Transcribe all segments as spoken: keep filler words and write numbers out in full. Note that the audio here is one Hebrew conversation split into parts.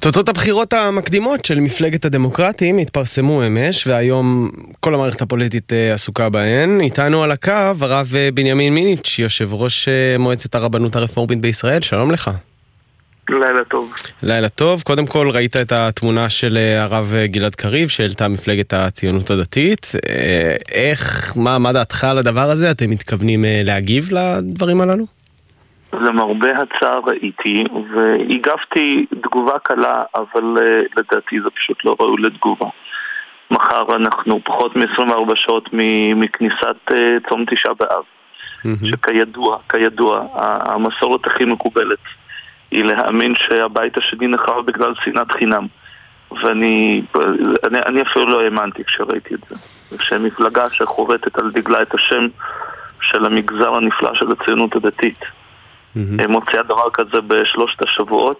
תוצאות הבחירות המקדימות של מפלגת הדמוקרטים התפרסמו אמש, והיום כל המערכת הפוליטית עסוקה בהן. איתנו על הקו הרב בנימין מיניץ', יושב ראש מועצת הרבנות הרפורמית בישראל. שלום לך. לילה טוב. לילה טוב. קודם כל ראית את התמונה של הרב גלעד קריב שהעלתה מפלגת הציונות הדתית. איך, מה, מה דעתך על הדבר הזה? אתם מתכוונים להגיב לדברים הללו? למרבה הצער ראיתי, והגבתי תגובה קלה, אבל uh, לדעתי זה פשוט לא ראוי לתגובה. מחר אנחנו פחות מ-עשרים וארבע שעות מכניסת uh, צום תשעה באב, mm-hmm. שכידוע, כידוע, המסורת הכי מקובלת היא להאמין שהבית השני נחרב בגלל שנאת חינם. ואני אני, אני אפילו לא האמנתי כשראיתי את זה. כשמפלגה שחורטת על דגלה את השם של המגזר הנפלא של הציונות הדתית, Mm-hmm. מוציאה דבר כזה בשלושת השבועות,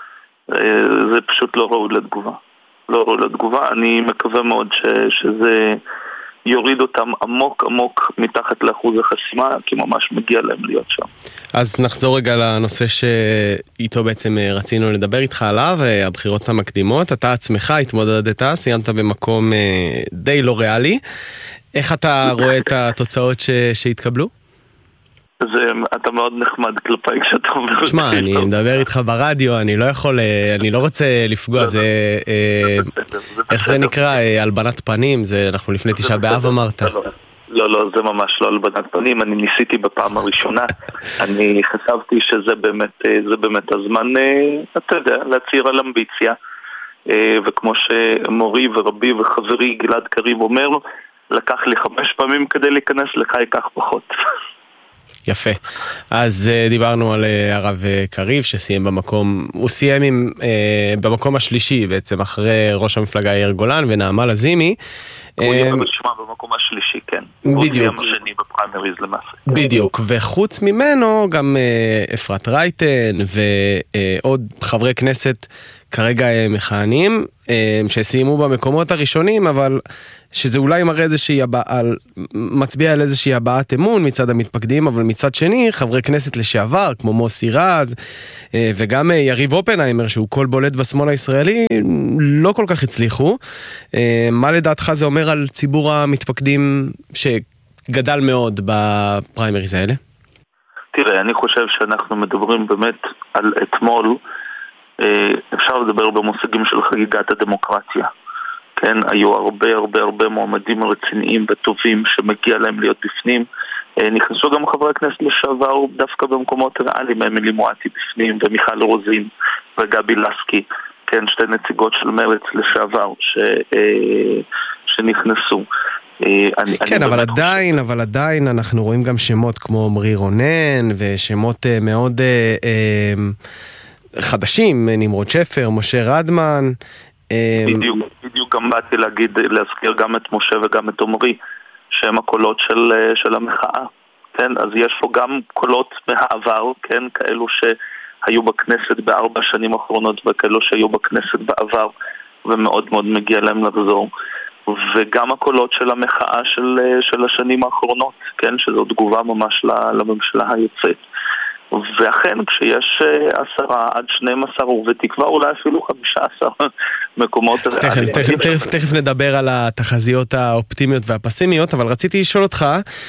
זה פשוט לא ראוי לתגובה. לא ראוי לתגובה. אני מקווה מאוד ש, שזה יוריד אותם עמוק עמוק מתחת לאחוז החסימה, כי ממש מגיע להם להיות שם. אז נחזור רגע לנושא שאיתו בעצם רצינו לדבר איתך עליו, הבחירות המקדימות. אתה עצמך התמודדת, סיימת במקום די לא ריאלי. איך אתה רואה את התוצאות ש, שהתקבלו? זה, אתה מאוד נחמד כלפיי כשאתה אומר... תשמע, אני מדבר איתך ברדיו, אני לא יכול, אני לא רוצה לפגוע, זה... איך זה נקרא? הלבנת פנים, זה אנחנו לפני תשעה באב אמרת. לא, לא, זה ממש לא הלבנת פנים, אני ניסיתי בפעם הראשונה, אני חשבתי שזה באמת, זה באמת הזמן, אתה יודע, להצהיר על אמביציה, וכמו שמורי ורבי וחברי גלעד קריב אומר, לקח לי חמש פעמים כדי להיכנס, לך ייקח פחות. יפה. אז uh, דיברנו על uh, הרב uh, קריב שסיים במקום, הוא סיים עם, uh, במקום השלישי בעצם אחרי ראש המפלגה יאיר גולן ונעמה לזימי. הוא יהיה במשמע במקום השלישי, כן. בדיוק. הוא סיים השני בפריימריז למעשה. בדיוק. וחוץ ממנו גם uh, אפרת רייטן ועוד uh, חברי כנסת כרגע uh, מכהנים uh, שסיימו במקומות הראשונים, אבל שזה אולי מראה איזושהי הבעה, מצביע על איזושהי הבעת אמון מצד המתפקדים, אבל מצד שני, חברי כנסת לשעבר, כמו מוסי רז, וגם יריב אופנהיימר, שהוא קול בולט בשמאל הישראלי, לא כל כך הצליחו. מה לדעתך זה אומר על ציבור המתפקדים שגדל מאוד בפריימריז האלה? תראה, אני חושב שאנחנו מדברים באמת על אתמול, אפשר לדבר במושגים של חגיגת הדמוקרטיה. כן, היו הרבה הרבה הרבה מועמדים רציניים וטובים שמגיע להם להיות בפנים. נכנסו גם חברי הכנסת לשעבר דווקא במקומות ריאליים, אמילי מואטי בפנים ומיכל רוזין וגבי לסקי, כן, שתי נציגות של מרץ לשעבר ש, שנכנסו. אני, כן, אני אבל עדיין, חושב... אבל עדיין אנחנו רואים גם שמות כמו עמרי רונן ושמות מאוד אה, אה, חדשים, נמרוד שפר, משה רדמן. בדיוק, בדיוק גם באתי להגיד, להזכיר גם את משה וגם את עמרי, שהם הקולות של, של המחאה, כן? אז יש פה גם קולות מהעבר, כן? כאלו שהיו בכנסת בארבע שנים האחרונות וכאלו שהיו בכנסת בעבר ומאוד מאוד מגיע להם לחזור, וגם הקולות של המחאה של, של השנים האחרונות, כן? שזו תגובה ממש לממשלה היוצאת. ואכן כשיש עשרה עד שנים עשר ובתקווה אולי אפילו חמישה עשר מקומות. תכף, תכף, תכף, תכף נדבר על התחזיות האופטימיות והפסימיות, אבל רציתי לשאול אותך,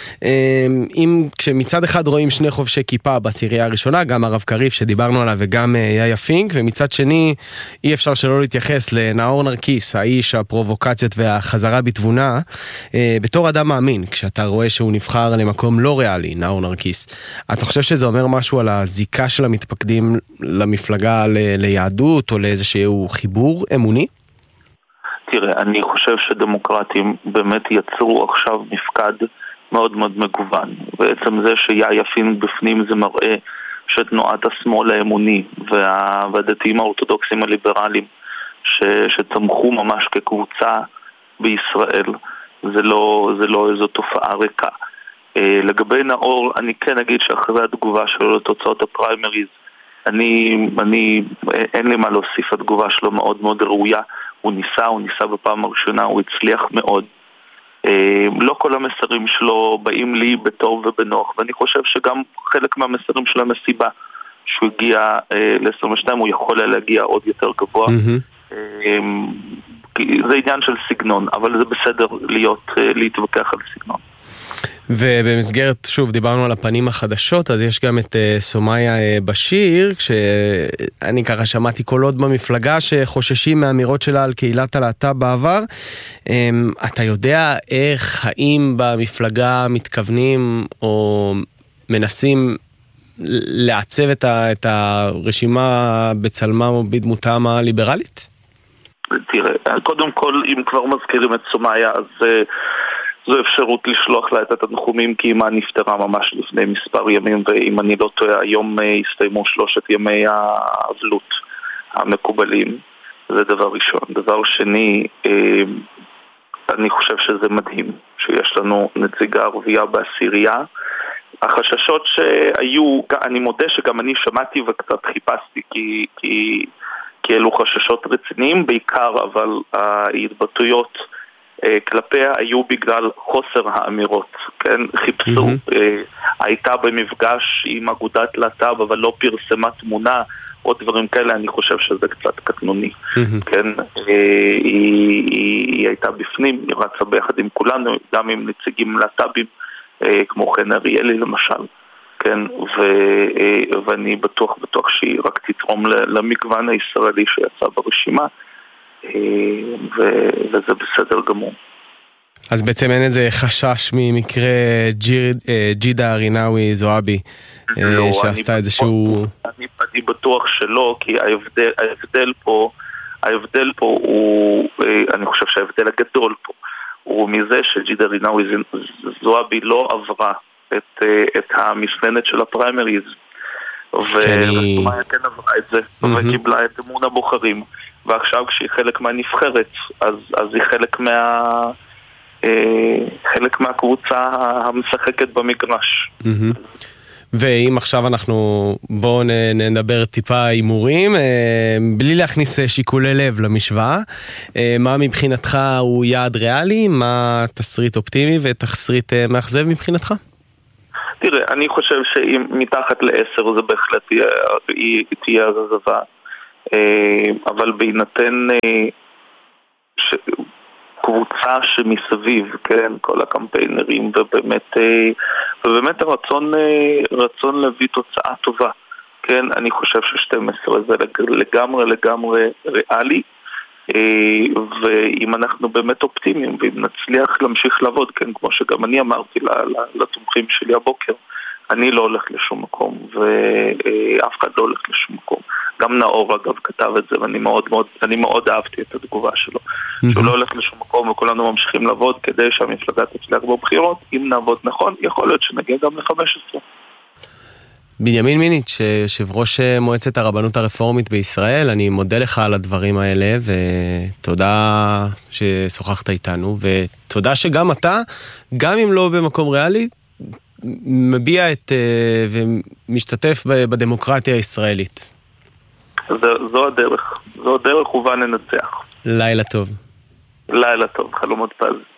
אם כשמצד אחד רואים שני חובשי כיפה בעשירייה הראשונה, גם הרב קריב שדיברנו עליו וגם יאיה פינק, ומצד שני אי אפשר שלא להתייחס לנאור נרקיס, האיש הפרובוקציות והחזרה בתבונה, בתור אדם מאמין, כשאתה רואה שהוא נבחר למקום לא ריאלי, נאור נרקיס, אתה חושב שזה אומר משהו על הזיקה של המתפקדים למפלגה ל- ליהדות או לאיזשהו חיבור אמוני? תראה, אני חושב שדמוקרטים באמת יצרו עכשיו מפקד מאוד מאוד מגוון, בעצם זה שיאיה פינק בפנים זה מראה שתנועת השמאל האמוני וה... והדתיים האורתודוקסים הליברליים ש... שצמחו ממש כקבוצה בישראל, זה לא, זה לא איזו תופעה ריקה. לגבי נאור, אני כן אגיד שאחרי התגובה שלו לתוצאות הפריימריז, אני, אני, אין לי מה להוסיף, התגובה שלו מאוד מאוד ראויה, הוא ניסה, הוא ניסה בפעם הראשונה, הוא הצליח מאוד. לא כל המסרים שלו באים לי בטוב ובנוח, ואני חושב שגם חלק מהמסרים של המסיבה שהוא הגיע ל-עשרים ושתיים, הוא יכול להגיע עוד יותר גבוה. זה עניין של סגנון, אבל זה בסדר להיות, להתווכח על סגנון. ובמסגרת, שוב, דיברנו על הפנים החדשות, אז יש גם את סומיה בשיר, כשאני ככה שמעתי קולות במפלגה שחוששים מהאמירות שלה על קהילת הלהט"ב בעבר. אתה יודע איך, האם במפלגה מתכוונים או מנסים לעצב את, ה, את הרשימה בצלמם או בדמותם הליברלית? תראה, קודם כל, אם כבר מזכירים את סומיה, אז זו אפשרות לשלוח לה את התנחומים, כי אימה נפטרה ממש לפני מספר ימים, ואם אני לא טועה, היום הסתיימו שלושת ימי האבלות המקובלים. זה דבר ראשון. דבר שני, אני חושב שזה מדהים שיש לנו נציגה ערבייה בעשירייה. החששות שהיו, אני מודה שגם אני שמעתי וקצת חיפשתי, כי, כי, כי אלו חששות רציניים בעיקר, אבל ההתבטאויות כלפיה היו בגלל חוסר האמירות, כן? חיפשו, mm-hmm. הייתה במפגש עם אגודת להט"ב, אבל לא פרסמה תמונה, או דברים כאלה, אני חושב שזה קצת קטנוני, mm-hmm. כן? היא, היא, היא הייתה בפנים, היא רצה ביחד עם כולנו, גם עם נציגים להט"בים, כמו חן אריאלי למשל, כן? ו, ואני בטוח, בטוח שהיא רק תתרום למגוון הישראלי שיצא ברשימה, ו- וזה בסדר גמור. אז בעצם אין איזה חשש ממקרה ג'יד, ג'ידה רינאוי זועבי לא, שעשתה איזשהו... אני, אני בטוח שלא, כי ההבדל, ההבדל פה, ההבדל פה הוא, אני חושב שההבדל הגדול פה, הוא מזה שג'ידה רינאוי זועבי לא עברה את, את המסננת של הפריימריז, וסומיה כן עברה את זה, וקיבלה את אמון הבוחרים. ועכשיו כשהיא חלק מהנבחרת, אז, אז היא חלק מה... אה, חלק מהקבוצה המשחקת במגרש. Mm-hmm. ואם עכשיו אנחנו, בואו נדבר טיפה הימורים, אה, בלי להכניס שיקולי לב למשוואה, אה, מה מבחינתך הוא יעד ריאלי, מה תסריט אופטימי ותסריט אה, מאכזב מבחינתך? תראה, אני חושב שאם מתחת לעשר זה בהחלט תהיה, תהיה הזזבה. אבל בהינתן קבוצה שמסביב, כן, כל הקמפיינרים, ובאמת, ובאמת הרצון, רצון להביא תוצאה טובה, כן, אני חושב ש-שתים עשרה זה לגמרי לגמרי ריאלי, ואם אנחנו באמת אופטימיים, ואם נצליח להמשיך לעבוד, כן, כמו שגם אני אמרתי לתומכים שלי הבוקר, אני לא הולך לשום מקום, ואף אחד לא הולך לשום מקום. גם נאור אגב כתב את זה, ואני מאוד מאוד, אני מאוד אהבתי את התגובה שלו. שהוא לא הולך לשום מקום, וכולנו ממשיכים לעבוד כדי שהמפלגה תצליח בבחירות. אם נעבוד נכון, יכול להיות שנגיע גם ל-חמש עשרה. בנימין מיניץ', יושב ראש מועצת הרבנות הרפורמית בישראל, אני מודה לך על הדברים האלה, ותודה ששוחחת איתנו, ותודה שגם אתה, גם אם לא במקום ריאלי, מביע את ומשתתף בדמוקרטיה הישראלית. זו, זו הדרך, זו הדרך ובה ננצח. לילה טוב. לילה טוב, חלומות פז.